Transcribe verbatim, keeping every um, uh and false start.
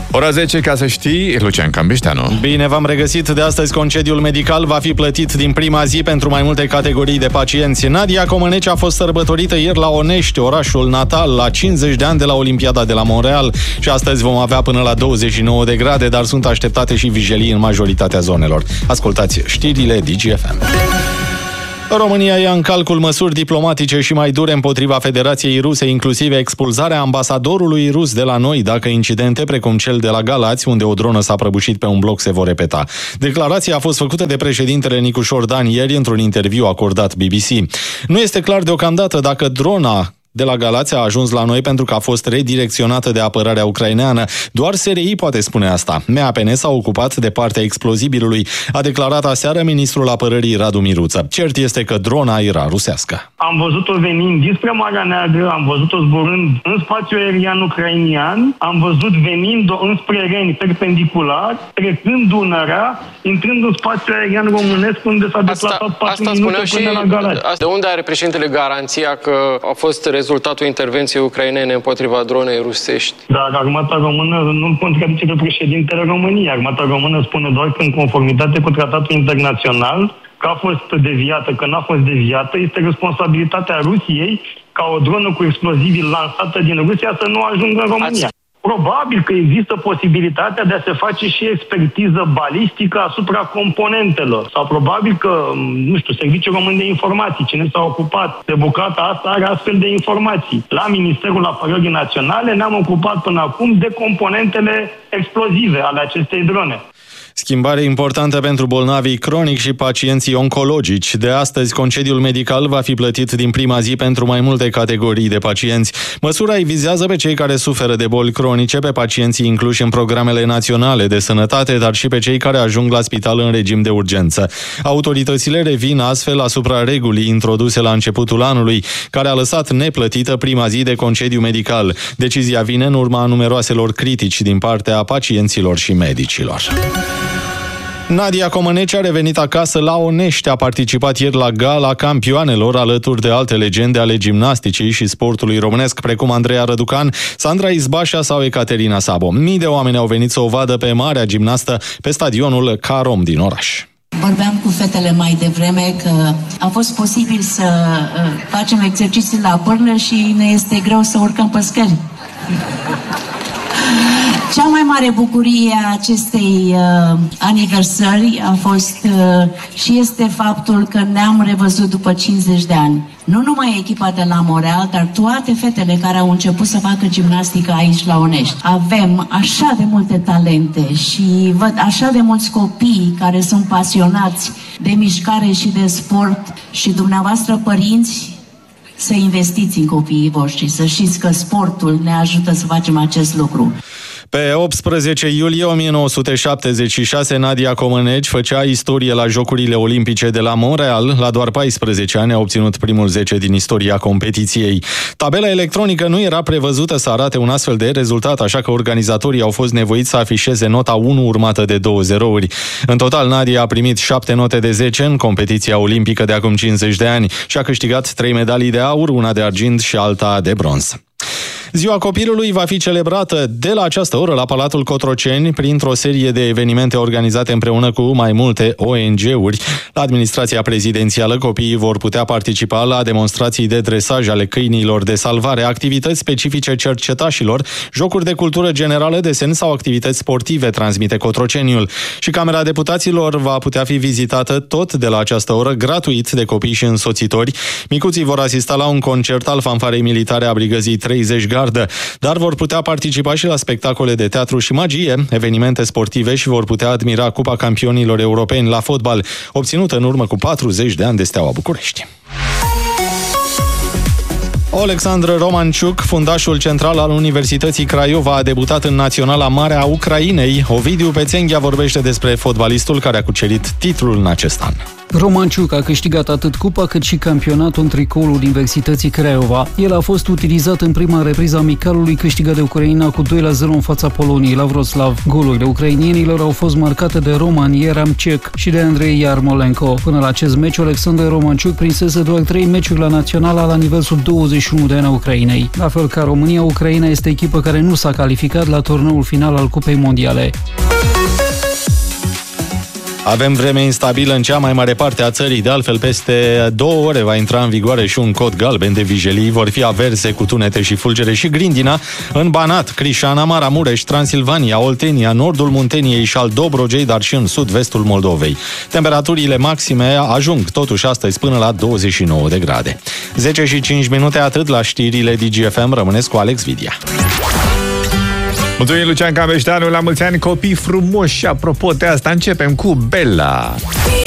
Ora zece, ca să știi, Lucian Cambișteanu. Bine v-am regăsit. De astăzi concediul medical va fi plătit din prima zi pentru mai multe categorii de pacienți. Nadia Comăneci a fost sărbătorită ieri la Onești, orașul natal, la cincizeci de ani de la Olimpiada de la Montreal, și astăzi vom avea până la douăzeci și nouă de grade, dar sunt așteptate și vijelii în majoritatea zonelor. Ascultați știrile D G F M. România ia în calcul măsuri diplomatice și mai dure împotriva Federației Ruse, inclusiv expulzarea ambasadorului rus de la noi, dacă incidente precum cel de la Galați, unde o dronă s-a prăbușit pe un bloc, se vor repeta. Declarația a fost făcută de președintele Nicușor Dan ieri într-un interviu acordat B B C. Nu este clar deocamdată dacă drona de la Galați a ajuns la noi pentru că a fost redirecționată de apărarea ucraineană. Doar S R I poate spune asta. M A P N s-a ocupat de partea explozibilului, a declarat aseară ministrul apărării Radu Miruță. Cert este că drona era rusească. Am văzut-o venind dinspre Marea Neagră, am văzut-o zburând în spațiul aerian ucrainian, am văzut venind înspre Reni perpendicular, trecând Dunărea, intrând în spațiul aerian românesc, unde s-a deplasat patru minute până la Galați. De unde are președintele garanția că a fost rezultatul intervenției ucrainene împotriva dronei rusești? Dar armata română nu-l contradice pe președintele României. Armata română spune doar că în conformitate cu tratatul internațional, că a fost deviată, că n-a fost deviată, este responsabilitatea Rusiei ca o dronă cu explozibil lansată din Rusia să nu ajungă în România. Ați... Probabil că există posibilitatea de a se face și expertiză balistică asupra componentelor. Sau probabil că, nu știu, Serviciul Român de Informații, cine s-a ocupat de bucata asta, are astfel de informații. La Ministerul Apărării Naționale ne-am ocupat până acum de componentele explozive ale acestei drone. Schimbare importantă pentru bolnavii cronici și pacienții oncologici. De astăzi, concediul medical va fi plătit din prima zi pentru mai multe categorii de pacienți. Măsura îi vizează pe cei care suferă de boli cronice, pe pacienții incluși în programele naționale de sănătate, dar și pe cei care ajung la spital în regim de urgență. Autoritățile revin astfel asupra regulii introduse la începutul anului, care a lăsat neplătită prima zi de concediu medical. Decizia vine în urma numeroaselor critici din partea pacienților și medicilor. Nadia Comăneci a revenit acasă la Onești, a participat ieri la Gala Campioanelor alături de alte legende ale gimnasticii și sportului românesc, precum Andreea Răducan, Sandra Izbașa sau Ecaterina Sabo. Mii de oameni au venit să o vadă pe marea gimnastă pe stadionul Carom din oraș. Vorbeam cu fetele mai devreme că a fost posibil să facem exerciții la pârnă și ne este greu să urcăm pe scări. Cea mai mare bucurie a acestei uh, aniversări a fost uh, și este faptul că ne-am revăzut după cincizeci de ani. Nu numai echipa de la Montreal, dar toate fetele care au început să facă gimnastică aici la Onești. Avem așa de multe talente și văd așa de mulți copii care sunt pasionați de mișcare și de sport și dumneavoastră, părinți, să investiți în copiii voștri, să știți că sportul ne ajută să facem acest lucru. Pe optsprezece iulie o mie nouă sute șaptezeci și șase, Nadia Comăneci făcea istorie la Jocurile Olimpice de la Montreal. La doar paisprezece ani a obținut primul zece din istoria competiției. Tabela electronică nu era prevăzută să arate un astfel de rezultat, așa că organizatorii au fost nevoiți să afișeze nota unu urmată de două zerouri. În total, Nadia a primit șapte note de zece în competiția olimpică de acum cincizeci de ani și a câștigat trei medalii de aur, una de argint și alta de bronz. Ziua copilului va fi celebrată de la această oră la Palatul Cotroceni printr-o serie de evenimente organizate împreună cu mai multe O N G-uri. La administrația prezidențială, copiii vor putea participa la demonstrații de dresaj ale câinilor de salvare, activități specifice cercetașilor, jocuri de cultură generală, desen sau activități sportive, transmite Cotroceniul. Și Camera Deputaților va putea fi vizitată tot de la această oră, gratuit, de copii și însoțitori. Micuții vor asista la un concert al fanfarei militare a Brigăzii treizeci Gardă, dar vor putea participa și la spectacole de teatru și magie, evenimente sportive și vor putea admira Cupa Campionilor Europeni la fotbal, obținută în urmă cu patruzeci de ani de Steaua București. Oleksandr Romanciuc, fundașul central al Universității Craiova, a debutat în Naționala Mare a Ucrainei. Ovidiu Pețenghia vorbește despre fotbalistul care a cucerit titlul în acest an. Roman Ciuc a câștigat atât cupa cât și campionatul în tricoul Universității Craiova. El a fost utilizat în prima repriză a amicalului câștigat de Ucraina cu doi la zero în fața Poloniei la Wroclaw. Golurile ucrainienilor au fost marcate de Roman Ieramcek și de Andrei Yarmolenko. Până la acest meci, Alexandru Romanciuc prinsese doar trei meciuri la naționala la nivel sub douăzeci și unu de ani a Ucrainei. La fel ca România, Ucraina este echipă care nu s-a calificat la turneul final al Cupei Mondiale. Avem vreme instabilă în cea mai mare parte a țării, de altfel peste două ore va intra în vigoare și un cod galben de vijelii, vor fi averse cu tunete și fulgere și grindina în Banat, Crișana, Maramureș, Transilvania, Oltenia, nordul Munteniei și al Dobrogei, dar și în sud-vestul Moldovei. Temperaturile maxime ajung totuși astăzi până la douăzeci și nouă de grade. zece și cinci minute, atât la știrile D G F M, rămânesc cu Alex Vidia. Mulțumim, Lucian Cambeșteanu, la mulți ani, copii frumoși. Și apropo de asta, începem cu Bella.